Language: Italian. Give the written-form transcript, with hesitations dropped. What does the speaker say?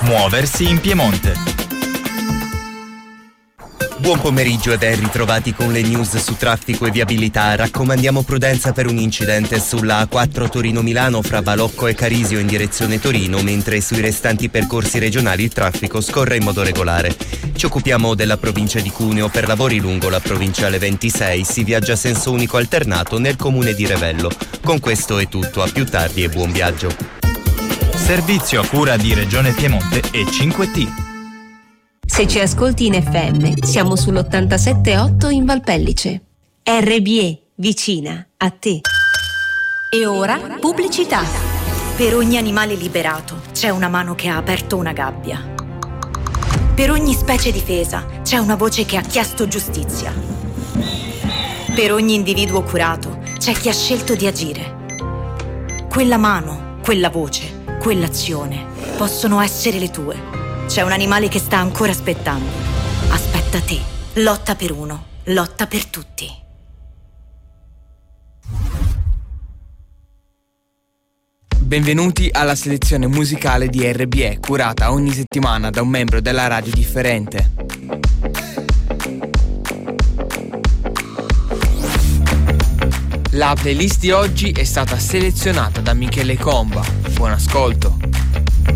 Muoversi in Piemonte. Buon pomeriggio e ben ritrovati con le news su traffico e viabilità. Raccomandiamo prudenza per un incidente sulla A4 Torino-Milano fra Balocco e Carisio in direzione Torino, mentre sui restanti percorsi regionali il traffico scorre in modo regolare. Ci occupiamo della provincia di Cuneo. Per lavori lungo la provinciale 26 si viaggia a senso unico alternato nel comune di Revello. Con questo è tutto, a più tardi e buon viaggio. Servizio a cura di Regione Piemonte e 5T. Se ci ascolti in FM, siamo sull'87.8 in Valpellice. RBE, vicina a te. E ora, pubblicità. Per ogni animale liberato c'è una mano che ha aperto una gabbia. Per ogni specie difesa c'è una voce che ha chiesto giustizia. Per ogni individuo curato c'è chi ha scelto di agire. Quella mano, quella voce, quell'azione possono essere le tue. C'è un animale che sta ancora aspettando. Aspetta te. Lotta per uno. Lotta per tutti. Benvenuti alla selezione musicale di RBE, curata ogni settimana da un membro della radio differente. La playlist di oggi è stata selezionata da Michele Comba. Buon ascolto.